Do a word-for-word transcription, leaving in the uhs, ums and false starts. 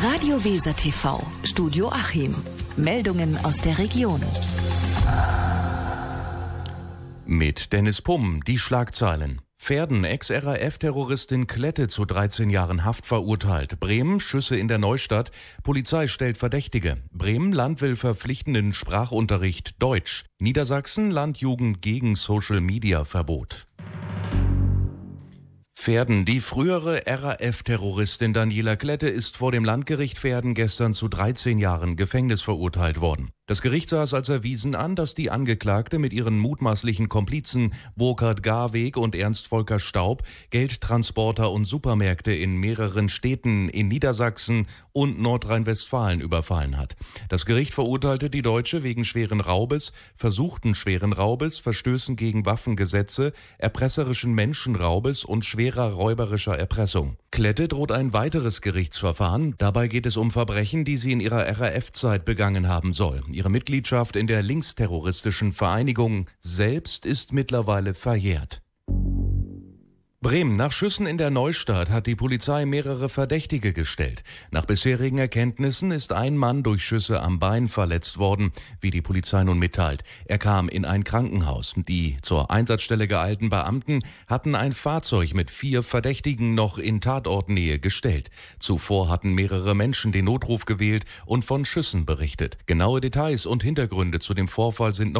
Radio Weser T V, Studio Achim. Meldungen aus der Region. Mit Dennis Pumm, die Schlagzeilen. Verden, Ex-R A F-Terroristin Klette zu dreizehn Jahren Haft verurteilt. Bremen, Schüsse in der Neustadt. Polizei stellt Verdächtige. Bremen, Land will verpflichtenden Sprachunterricht Deutsch. Niedersachsen, Landjugend gegen Social-Media-Verbot. Verden. Die frühere R A F-Terroristin Daniela Klette ist vor dem Landgericht Verden gestern zu dreizehn Jahren Gefängnis verurteilt worden. Das Gericht sah es als erwiesen an, dass die Angeklagte mit ihren mutmaßlichen Komplizen Burkhard Garweg und Ernst Volker Staub Geldtransporter und Supermärkte in mehreren Städten in Niedersachsen und Nordrhein-Westfalen überfallen hat. Das Gericht verurteilte die Deutsche wegen schweren Raubes, versuchten schweren Raubes, Verstößen gegen Waffengesetze, erpresserischen Menschenraubes und schwerer räuberischer Erpressung. Klette droht ein weiteres Gerichtsverfahren. Dabei geht es um Verbrechen, die sie in ihrer R A F-Zeit begangen haben soll. Ihre Mitgliedschaft in der linksterroristischen Vereinigung selbst ist mittlerweile verjährt. Bremen. Nach Schüssen in der Neustadt hat die Polizei mehrere Verdächtige gestellt. Nach bisherigen Erkenntnissen ist ein Mann durch Schüsse am Bein verletzt worden, wie die Polizei nun mitteilt. Er kam in ein Krankenhaus. Die zur Einsatzstelle geeilten Beamten hatten ein Fahrzeug mit vier Verdächtigen noch in Tatortnähe gestellt. Zuvor hatten mehrere Menschen den Notruf gewählt und von Schüssen berichtet. Genaue Details und Hintergründe zu dem Vorfall sind noch